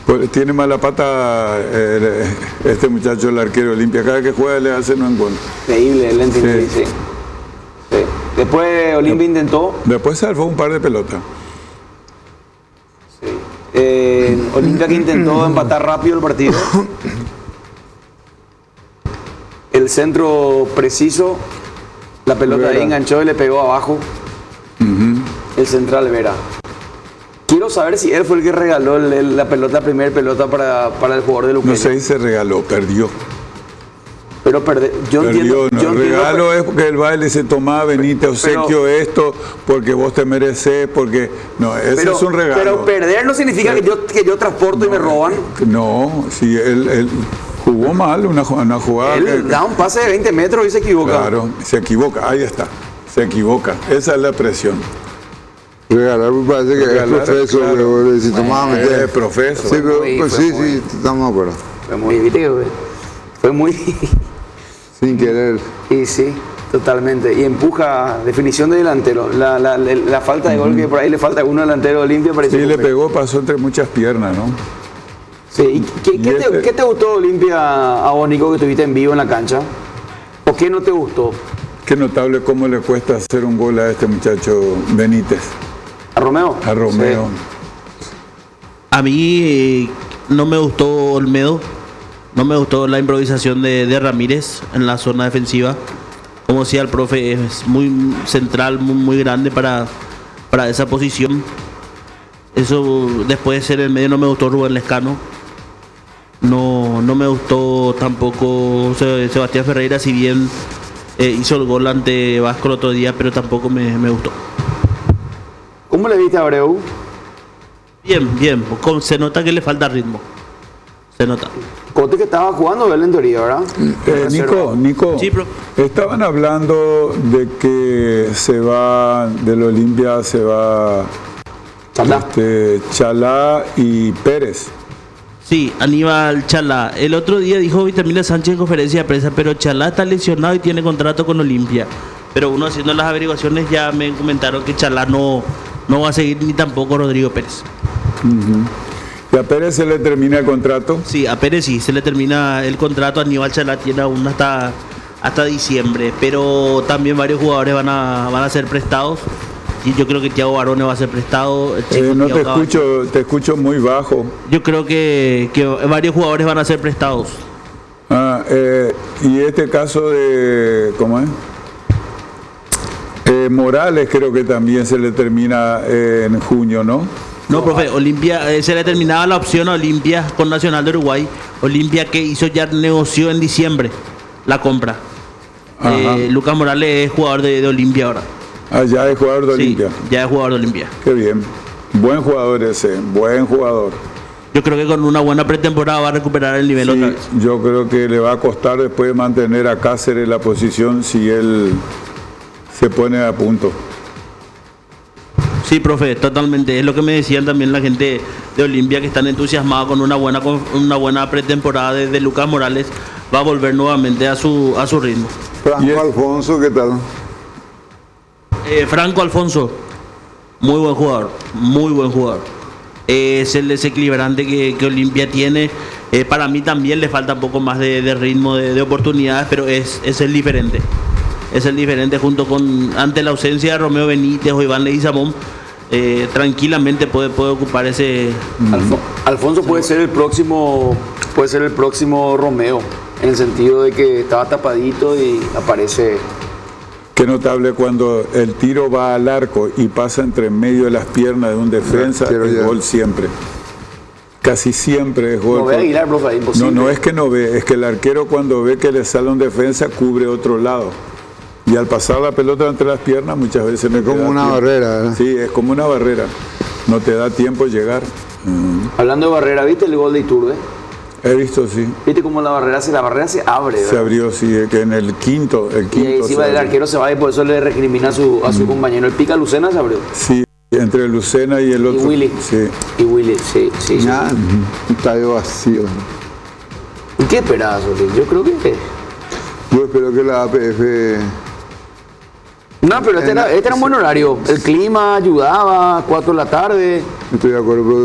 Pues tiene mala pata este muchacho, el arquero Olimpia. Cada que juega le hace no en gol. Increíble, el Lentinelli, sí. Sí. Después Olimpia intentó. Después salvó un par de pelotas. Sí. Olimpia que intentó empatar rápido el partido. El centro preciso. La pelota ahí enganchó y le pegó abajo. El central Vera. Quiero saber si él fue el que regaló la primera pelota para el jugador de Luqueño. No sé si se regaló, perdió. Pero yo entiendo. No, el regalo es porque el baile se tomaba, venite, obsequio esto, porque vos te mereces, porque... No, ese es un regalo. Pero perder no significa que yo transporto y me roban. No, si él jugó mal una jugada... Él da un pase de 20 metros y se equivoca. Claro, se equivoca, ahí está, se equivoca. Esa es la presión. Regalar me parece que es profeso, claro. Si tomaba meter. Es profeso. Sí, pero sí, estamos de acuerdo. Fue muy... Sin querer. Y sí, totalmente. Y empuja, definición de delantero. La falta de gol que por ahí le falta a uno delantero de Olimpia. Sí, le pegó, pasó entre muchas piernas, ¿no? Sí. ¿Qué te gustó de Olimpia a vos, Nico, que estuviste en vivo en la cancha? ¿O qué no te gustó? Qué notable cómo le cuesta hacer un gol a este muchacho Benítez. ¿A Romeo? A Romeo. Sí. A mí no me gustó Olmedo, no me gustó la improvisación de Ramírez en la zona defensiva. Como decía el profe, es muy central, muy grande para esa posición. Eso, después de ser el medio, no me gustó Rubén Lescano. No me gustó tampoco Sebastián Ferreira, si bien hizo el gol ante Vasco el otro día, pero tampoco me gustó. ¿Cómo le viste a Abreu? Bien. Se nota que le falta ritmo. Se nota. Cote que estaba jugando él en teoría, ¿verdad? Nico, sí, estaban hablando de que se va del Olimpia, se va Chalá y Pérez. Sí, Aníbal Chalá. El otro día dijo Vitamina Sánchez en conferencia de prensa, pero Chalá está lesionado y tiene contrato con Olimpia. Pero uno haciendo las averiguaciones ya me comentaron que Chalá no va a seguir, ni tampoco Rodrigo Pérez. ¿Y a Pérez se le termina el contrato? Sí, a Pérez sí, se le termina el contrato. Aníbal Chalá tiene aún hasta diciembre, pero también varios jugadores van a ser prestados. Y yo creo que Thiago Barone va a ser prestado. No te escucho muy bajo. Yo creo que varios jugadores van a ser prestados. Y este caso de... ¿Cómo es? Morales creo que también se le termina en junio, ¿no? No, profe, Olimpia, se le terminaba la opción a Olimpia con Nacional de Uruguay. Olimpia que ya negoció en diciembre la compra. Lucas Morales es jugador de Olimpia ahora. Ya es jugador de Olimpia. Sí, ya es jugador de Olimpia. Qué bien. Buen jugador ese, buen jugador. Yo creo que con una buena pretemporada va a recuperar el nivel otra vez. Yo creo que le va a costar después mantener a Cáceres la posición si él se pone a punto. Sí, profe, totalmente. Es lo que me decían también la gente de Olimpia, que están entusiasmados con una buena pretemporada de Lucas Morales. Va a volver nuevamente a su ritmo. Franco Alfonso, ¿qué tal? Franco Alfonso, muy buen jugador. Es el desequilibrante que Olimpia tiene. Para mí también le falta un poco más de ritmo, de oportunidades, pero es el diferente. Es el diferente junto con, ante la ausencia de Romeo Benítez o Iván Leguizamón, tranquilamente puede ocupar ese... Alfonso puede ser el próximo Romeo, en el sentido de que estaba tapadito y aparece... Qué notable cuando el tiro va al arco y pasa entre medio de las piernas de un defensa, el gol siempre. Casi siempre es gol. No ve a Aguilar, profe, imposible. No es que no ve, es que el arquero cuando ve que le sale un defensa cubre otro lado. Y al pasar la pelota entre las piernas muchas veces no es como una barrera, ¿verdad? Sí, es como una barrera. No te da tiempo llegar. Hablando de barrera, ¿viste el gol de Iturbe? He visto, sí. ¿Viste cómo la barrera se abre? ¿verdad? Se abrió, sí, que en el quinto. Y ahí encima el arquero se va y por eso le recrimina a su compañero. El pica Lucena se abrió. Sí, entre Lucena y el otro. Y Willy. Sí. Y Willy, sí. Un estadio vacío. ¿Y qué esperabas, Oli? Yo creo que... Yo espero que la APF... No, pero este era un buen horario. El clima ayudaba, 4 de la tarde. Estoy de acuerdo, pero